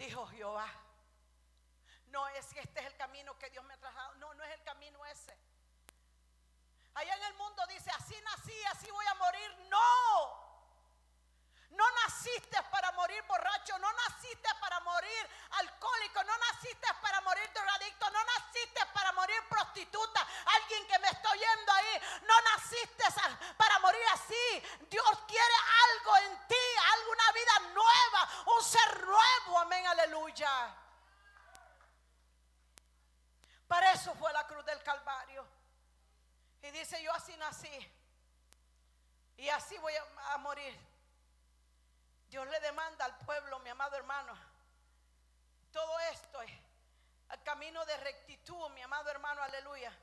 dijo Jehová. No es que este es el camino que Dios me ha trazado. No, no es el camino ese. Allá en el mundo dice, así nací, así voy a morir. No. No naciste para morir borracho, no naciste para morir alcohólico, no naciste para morir drogadicto, no naciste para morir prostituta. Alguien que me está oyendo ahí, no naciste para morir así. Dios quiere algo en ti, alguna vida nueva, un ser nuevo, amén, aleluya. Para eso fue la cruz del Calvario. Y dice, yo así nací y así voy a morir. Dios le demanda al pueblo, mi amado hermano, todo esto es el camino de rectitud, mi amado hermano, aleluya.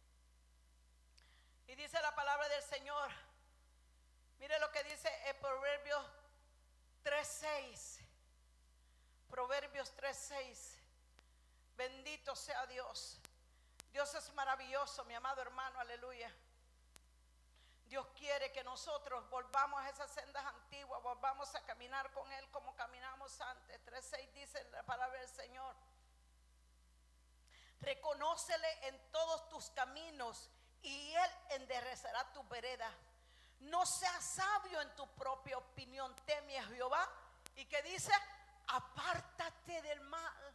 Y dice la palabra del Señor, mire lo que dice el Proverbios 3:6. Proverbios 3:6. Bendito sea Dios. Dios es maravilloso, mi amado hermano, aleluya. Dios quiere que nosotros volvamos a esas sendas antiguas, volvamos a caminar con Él como caminamos antes. 3:6 dice la palabra del Señor. Reconócele en todos tus caminos y Él enderezará tu vereda. No seas sabio en tu propia opinión, teme a Jehová. ¿Y qué dice? Apártate del mal.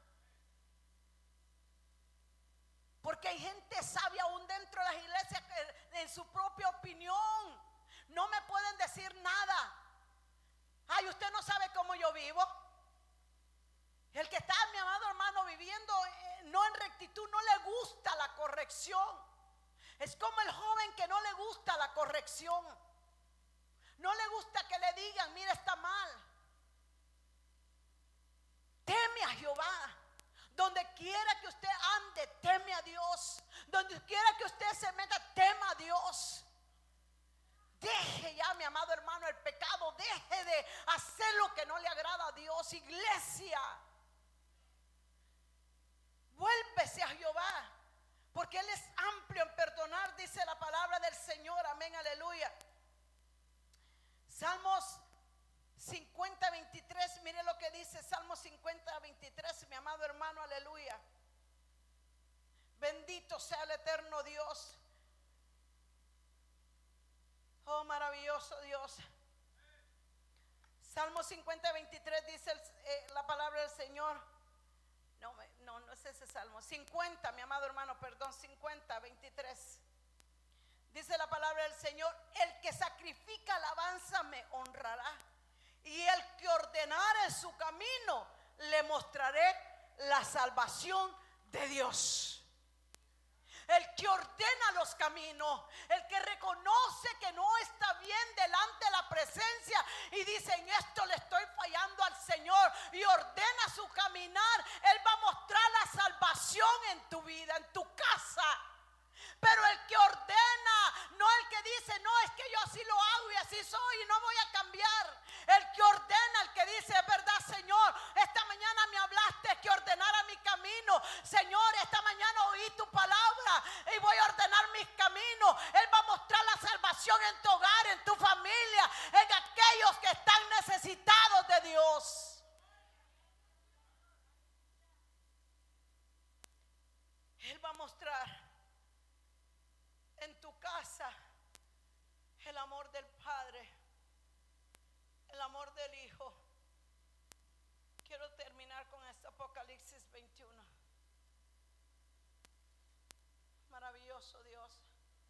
Porque hay gente sabia aún dentro de las iglesias que en su propia opinión no me pueden decir nada. Ay, usted no sabe cómo yo vivo. El que está, mi amado hermano, viviendo no en rectitud, no le gusta la corrección. Es como el joven que no le gusta la corrección. No le gusta que le digan, mira, está mal. Teme a Jehová. Donde quiera que usted ande, teme a Dios. Donde quiera que usted se meta, tema a Dios. Deje ya, mi amado hermano, el pecado. Deje de hacer lo que no le agrada a Dios. Iglesia, vuélvese a Jehová, porque Él es amplio en perdonar, dice la palabra del Señor, amén, aleluya. Salmos 50:23, mire lo que dice Salmos 50:23, mi amado hermano, aleluya. Bendito sea el eterno Dios. Oh, maravilloso Dios. Salmos 50:23 dice la palabra del Señor. No es ese Salmo. 50, mi amado hermano, perdón, 50:23. Dice la palabra del Señor: el que sacrifica alabanza me honrará, y el que ordenare su camino le mostraré la salvación de Dios. El que ordena los caminos, el que reconoce que no está bien delante de la presencia y dice: en esto le estoy fallando al Señor, y ordena su caminar, Él va a mostrar la salvación en tu vida, en tu casa. Pero el que ordena, no el que dice: no, es que yo así lo hago y así soy y no voy a cambiar. El que ordena, el que dice: es verdad, Señor, esta mañana me hablaste que ordenara mi camino. Señor, esta mañana oí tu palabra y voy a ordenar mis caminos. Él va a mostrar la salvación en tu hogar, en tu familia, en aquellos que están necesitados de Dios. Él va a mostrar en tu casa el amor del Padre, el amor del Hijo. Quiero terminar con este Apocalipsis 21. Maravilloso Dios.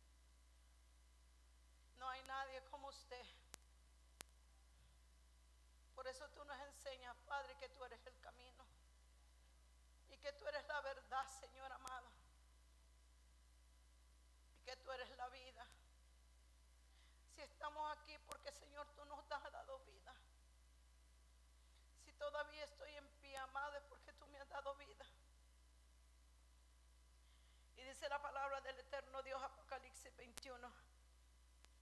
No hay nadie como usted. Por eso tú nos enseñas, Padre, que tú eres el camino y que tú eres la verdad, Señor amado, que tú eres la vida. Si estamos aquí porque, Señor, tú nos has dado vida. Si todavía estoy en pie, amado, es porque tú me has dado vida. Y dice la palabra del eterno Dios, Apocalipsis 21.